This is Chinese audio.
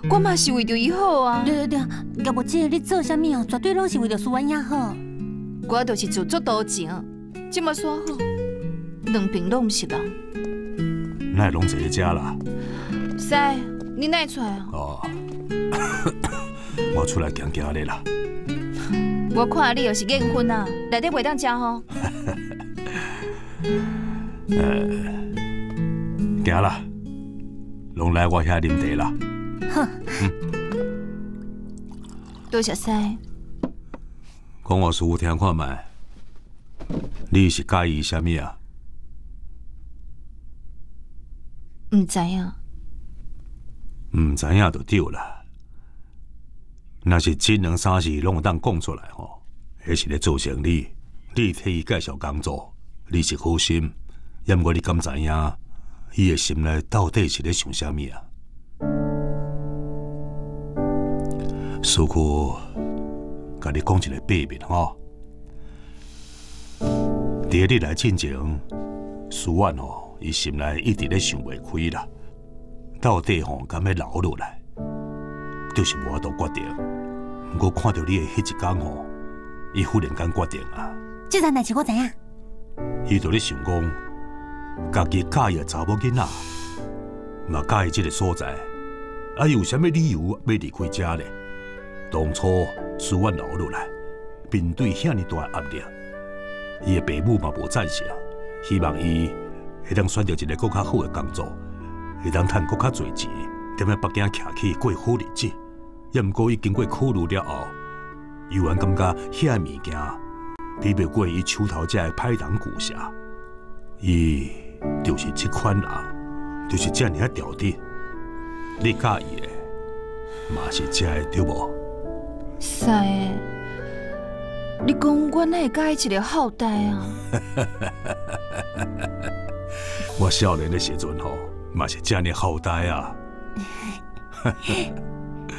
我嘛是为着伊好啊。 对，要无姐你做啥物哦，绝对拢是为着苏婉雅好。 我就是做足多情，即么煞好，两边拢毋是人。 那拢坐在遮啦。 师，你哪会出来啊？ 哦，我出来行行咧啦。 我看你又是眼昏啊，内底袂当食吼。 行啦，拢来我遐啉茶啦。 好。 多谢师。 讲我师傅听看觅，你是介意啥物啊？ 唔知影。 唔知影就对啦。若是真两三事拢有当讲出来吼，迄是咧做生意，你替伊介绍工作，你是好心，也毋过你敢知影，伊的心内到底是咧想啥物啊？师傅，甲你讲一个秘密吼。伫你来进前，思婉吼，伊心内一直咧想袂开啦，到底吼敢要留落来，就是无法度决定。不过看到你的迄一天吼，伊忽然间决定啊。 这件代志我知影。 伊就咧想讲，家己介意的查某囡仔，嘛介意这个所在，啊有啥物理由要离开遮呢？当初思婉留落来，面对遐尼大的压力，伊的爸母嘛无赞成，希望伊会当选择一个更较好的工作，会当赚更较侪钱，踮咧北京徛起过好日子。也毋过伊经过考虑了后，悠然感觉遐物件比袂过伊手头这歹人骨下。伊就是这款人，就是这样调直。你介意的，嘛是这的对无？ 师的，你讲我哪会介意一个好呆啊？ 我少年的时阵吼，嘛是这样好呆啊。